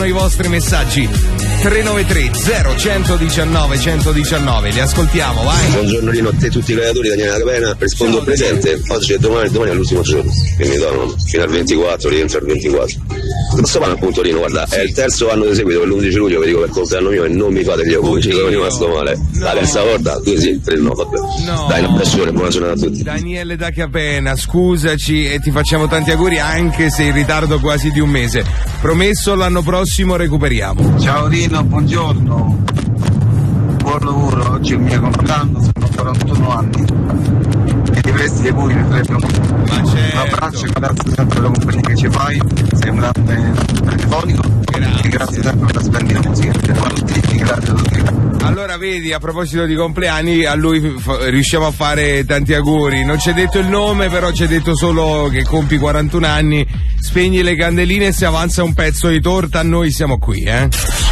i vostri messaggi 393 0119 119, li ascoltiamo, vai. Buongiorno Rino, a te tutti i creatori, Daniele Capena, rispondo presente. Oggi è domani è l'ultimo giorno, quindi fino al 24, rientro al 24. Questo vanno appunto Rino, guarda, è il terzo anno di seguito, per l'11 luglio vi dico per il compleanno mio e non mi fate gli auguri, ci sono rimasto male. No. La terza volta, tu sì, il 3 no, vabbè. No. Dai, un abbraccione, buona giornata a tutti. Daniele da Capena, scusaci e ti facciamo tanti auguri anche se in ritardo quasi di un mese. Promesso, l'anno prossimo recuperiamo. Ciao Rino, buongiorno. Buon lavoro, oggi è il mio compleanno, sono 41 anni e ti presti le cui nel telefono. Ma certo. Un abbraccio e grazie sempre per la compagnia che ci fai, sei un grande telefonico. Grazie. E grazie sempre per la splendida musica. Grazie a tutti. Allora vedi, a proposito di compleanni, a lui riusciamo a fare tanti auguri. Non ci è detto il nome, però ci è detto solo che compi 41 anni, spegni le candeline e se avanza un pezzo di torta, noi siamo qui,